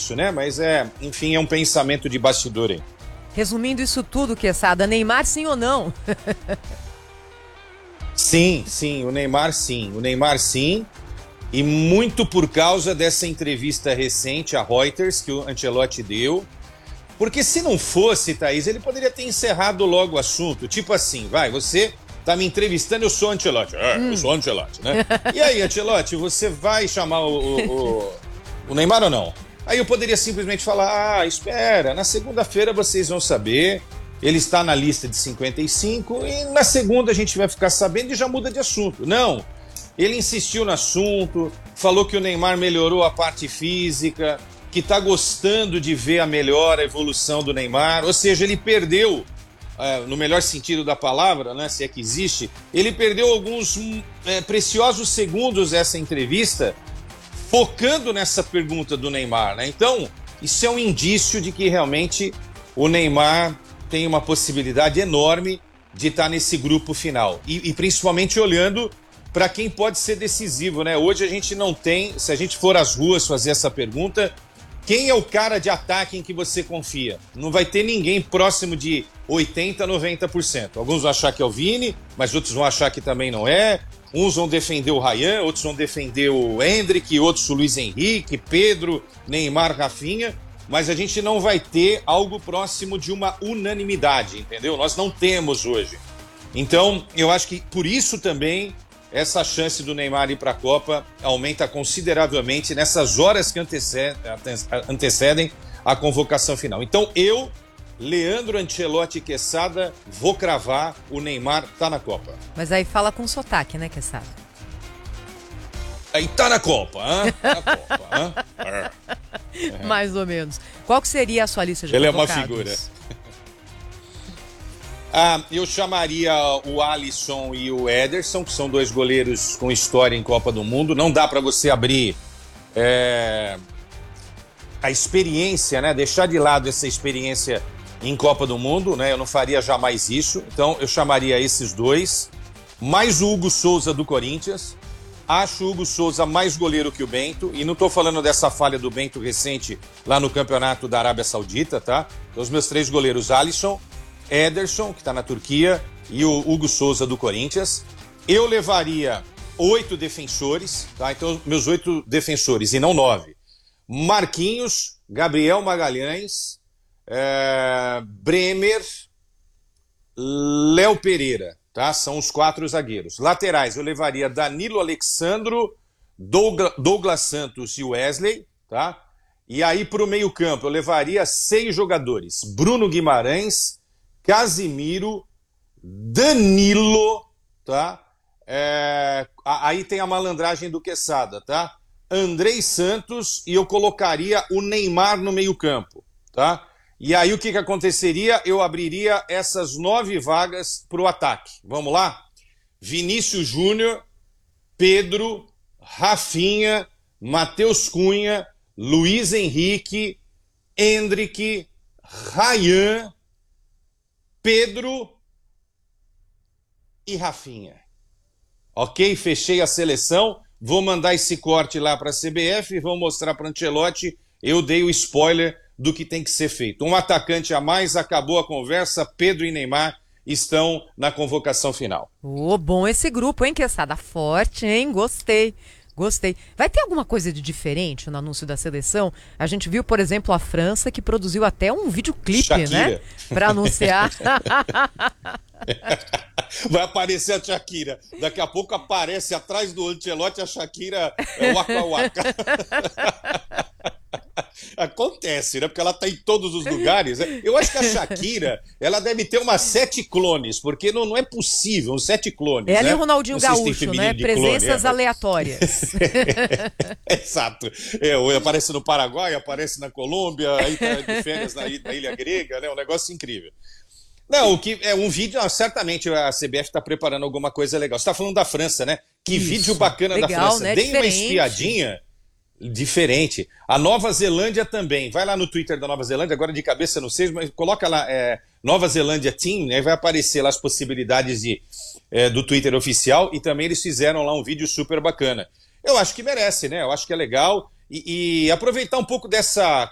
isso, né? Mas enfim, é um pensamento de bastidor aí. Resumindo isso tudo, Quesada, Neymar sim ou não? Sim, o Neymar sim. E muito por causa dessa entrevista recente à Reuters que o Ancelotti deu. Porque se não fosse, Thaís, ele poderia ter encerrado logo o assunto. Tipo assim, você tá me entrevistando, eu sou Ancelotti. Eu sou Ancelotti, né? E aí, Ancelotti, você vai chamar o Neymar ou não? Aí eu poderia simplesmente falar, espera, na segunda-feira vocês vão saber, ele está na lista de 55 e na segunda a gente vai ficar sabendo e já muda de assunto. Não, ele insistiu no assunto, falou que o Neymar melhorou a parte física, que está gostando de ver a evolução do Neymar, ou seja, ele perdeu, no melhor sentido da palavra, né, se é que existe, ele perdeu alguns preciosos segundos dessa entrevista focando nessa pergunta do Neymar, né? Então, isso é um indício de que realmente o Neymar tem uma possibilidade enorme de estar nesse grupo final. E principalmente olhando para quem pode ser decisivo, né? Hoje a gente não tem, se a gente for às ruas fazer essa pergunta, quem é o cara de ataque em que você confia? Não vai ter ninguém próximo de 80%, 90%. Alguns vão achar que é o Vini, mas outros vão achar que também não é. Uns vão defender o Ryan, outros vão defender o Endrick, outros o Luiz Henrique, Pedro, Neymar, Rafinha, mas a gente não vai ter algo próximo de uma unanimidade, entendeu? Nós não temos hoje. Então, eu acho que por isso também essa chance do Neymar ir para a Copa aumenta consideravelmente nessas horas que antecedem a convocação final. Então, eu, Leandro Ancelotti Quesada, vou cravar, o Neymar tá na Copa. Mas aí fala com sotaque, né, Quesada? Aí tá na Copa, hein? Tá na Copa, hein? Mais ou menos. Qual que seria a sua lista de Ele convocados? é uma figura. Eu chamaria o Alisson e o Ederson, que são dois goleiros com história em Copa do Mundo. Não dá para você abrir a experiência, né? Deixar de lado essa experiência em Copa do Mundo, né? Eu não faria jamais isso. Então, eu chamaria esses dois. Mais o Hugo Souza do Corinthians. Acho o Hugo Souza mais goleiro que o Bento. E não estou falando dessa falha do Bento recente lá no campeonato da Arábia Saudita, tá? Então, os meus três goleiros, Alisson, Ederson, que está na Turquia, e o Hugo Souza do Corinthians. Eu levaria 8 defensores, tá? Então, meus 8 defensores, e não 9. Marquinhos, Gabriel Magalhães, Bremer, Léo Pereira, tá? São os 4 zagueiros. Laterais, eu levaria Danilo Alexandro, Douglas Santos e Wesley, tá? E aí para o meio-campo eu levaria 6 jogadores: Bruno Guimarães, Casimiro, Danilo, tá? Aí tem a malandragem do Quesada, tá? Andrei Santos, e eu colocaria o Neymar no meio-campo, tá? E aí o que aconteceria? Eu abriria essas 9 vagas para o ataque. Vamos lá? Vinícius Júnior, Pedro, Rafinha, Matheus Cunha, Luiz Henrique, Endrick, Ryan, Pedro e Rafinha. Ok? Fechei a seleção. Vou mandar esse corte lá para a CBF e vou mostrar para o Ancelotti. Eu dei o spoiler do que tem que ser feito. Um atacante a mais, acabou a conversa. Pedro e Neymar estão na convocação final. Bom esse grupo, hein, Quesada? Forte, hein? Gostei. Vai ter alguma coisa de diferente no anúncio da seleção? A gente viu, por exemplo, a França, que produziu até um videoclipe, Shakira, né? Para anunciar. Vai aparecer a Shakira. Daqui a pouco aparece atrás do Ancelotti a Shakira Waka Waka. Acontece, né? Porque ela tá em todos os lugares. Eu acho que a Shakira, ela deve ter umas 7 clones, porque não é possível, uns 7 clones. Ela né? e o Ronaldinho Gaúcho, né? Presenças clone, aleatórias. Exato. Aparece no Paraguai, aparece na Colômbia, aí tá de férias na Ilha Grega, né? Um negócio incrível. Não, um vídeo, certamente a CBF está preparando alguma coisa legal. Você está falando da França, né? Que isso, vídeo bacana legal, da França. Né? Dei uma espiadinha diferente. A Nova Zelândia também. Vai lá no Twitter da Nova Zelândia, agora de cabeça não sei, mas coloca lá Nova Zelândia Team, né? Vai aparecer lá as possibilidades do Twitter oficial, e também eles fizeram lá um vídeo super bacana. Eu acho que merece, né? Eu acho que é legal. E aproveitar um pouco dessa